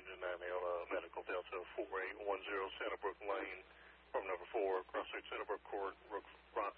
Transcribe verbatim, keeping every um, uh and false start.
engine nine L, uh, medical Delta four eight one zero, Santa Brook Lane, from number four, cross street Santa Brook Court, Brook,